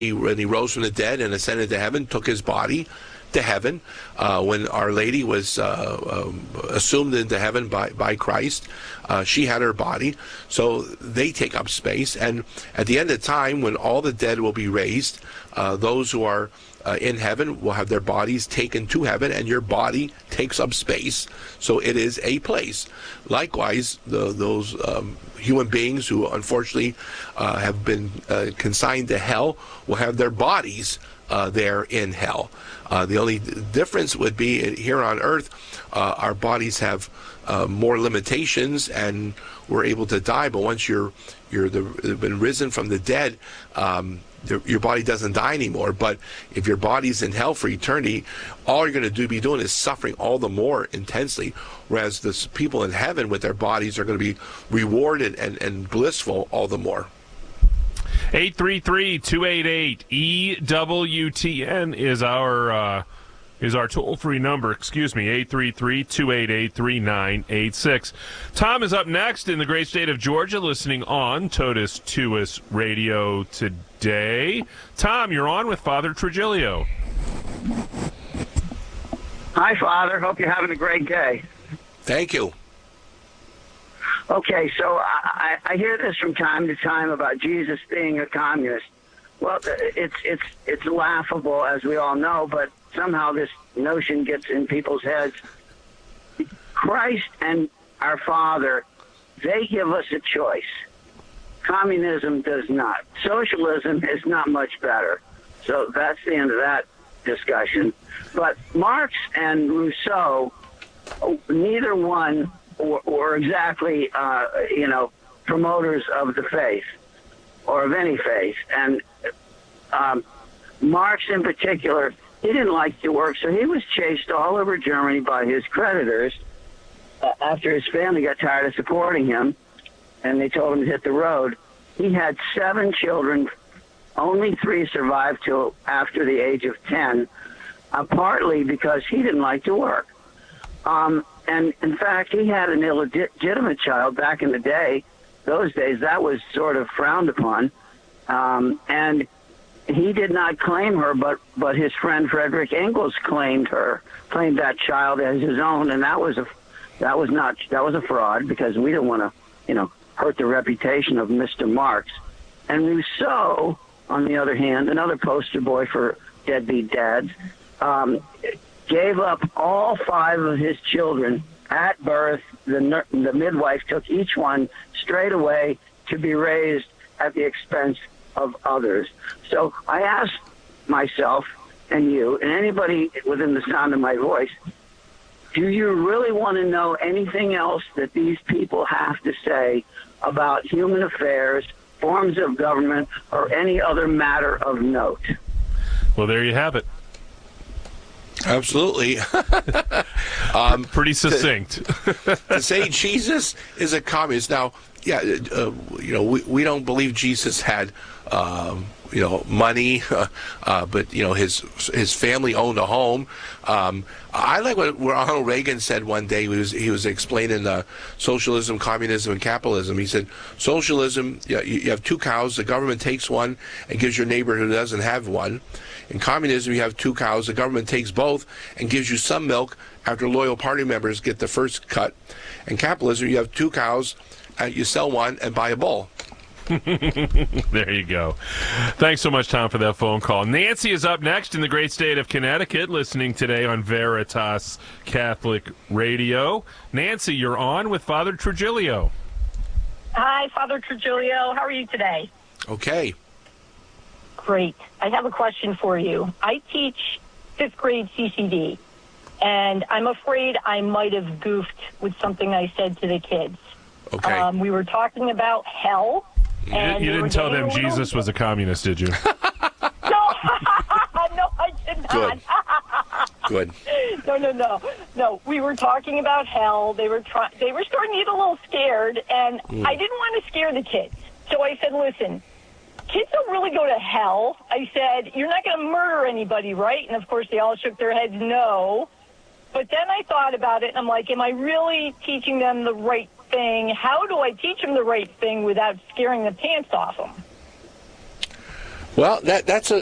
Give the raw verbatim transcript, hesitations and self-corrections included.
he, when he rose from the dead and ascended to heaven, took his body to heaven. Uh, when Our Lady was uh, um, assumed into heaven by, by Christ, uh, she had her body. So they take up space. And at the end of time, when all the dead will be raised, uh, those who are uh, in heaven will have their bodies taken to heaven, and your body takes up space. So it is a place. Likewise, the, those um, human beings who unfortunately uh, have been uh, consigned to hell will have their bodies Uh, there in hell. Uh, the only difference would be here on earth, uh, our bodies have uh, more limitations and we're able to die. But once you're you're the, been risen from the dead, um, the, your body doesn't die anymore. But if your body's in hell for eternity, all you're going to do be doing is suffering all the more intensely. Whereas the people in heaven with their bodies are going to be rewarded and, and blissful all the more. eight three three, two eight eight, E W T N is our uh, is our toll-free number. Excuse me, eight three three, two eight eight, three nine eight six. Tom is up next in the great state of Georgia, listening on Totus Tuus Radio today. Tom, you're on with Father Trigilio. Hi, Father. Hope you're having a great day. Thank you. Okay, so I, I hear this from time to time about Jesus being a communist. Well, it's it's it's laughable, as we all know, but somehow this notion gets in people's heads. Christ and our Father, they give us a choice. Communism does not. Socialism is not much better. So that's the end of that discussion. But Marx and Rousseau, neither one Or, or exactly, uh, you know, promoters of the faith or of any faith. And um, Marx in particular, he didn't like to work, so he was chased all over Germany by his creditors uh, after his family got tired of supporting him, and they told him to hit the road. He had seven children. Only three survived till after the age of ten, uh, partly because he didn't like to work. Um, and, in fact, he had an illegitimate child back in the day. Those days, that was sort of frowned upon. Um, and he did not claim her, but, but his friend Frederick Engels claimed her, claimed that child as his own, and that was a, that was not, that was a fraud, because we didn't want to, you know, hurt the reputation of Mister Marx. And Rousseau, on the other hand, another poster boy for deadbeat dads, um, gave up all five of his children at birth. The, the midwife took each one straight away to be raised at the expense of others. So I ask myself and you and anybody within the sound of my voice, do you really want to know anything else that these people have to say about human affairs, forms of government, or any other matter of note? Well, there you have it. Absolutely. um, Pretty succinct. To, to say Jesus is a communist. Now, yeah, uh, you know, we, we don't believe Jesus had, um, you know, money, uh, uh, but, you know, his his family owned a home. Um, I like what Ronald Reagan said one day. He was he was explaining uh, socialism, communism, and capitalism. He said, socialism, you, you have two cows. The government takes one and gives your neighbor who doesn't have one. In communism, you have two cows. The government takes both and gives you some milk after loyal party members get the first cut. In capitalism, you have two cows. Uh, you sell one and buy a bull. There you go. Thanks so much, Tom, for that phone call. Nancy is up next in the great state of Connecticut, listening today on Veritas Catholic Radio. Nancy, you're on with Father Trigilio. Hi, Father Trigilio. How are you today? Okay. Great. I have a question for you. I teach fifth grade C C D, and I'm afraid I might have goofed with something I said to the kids. Okay. Um, we were talking about hell. You, and you we didn't tell them little... Jesus was a communist, did you? No, no, I did not. Good. Good. No, no, no, no. We were talking about hell. They were trying. They were starting to get a little scared, and mm. I didn't want to scare the kids. So I said, "Listen, kids don't really go to hell." I said, "You're not going to murder anybody, right?" And of course, they all shook their heads, no. But then I thought about it, and I'm like, "Am I really teaching them the right thing? How do I teach them the right thing without scaring the pants off them?" Well, that that's a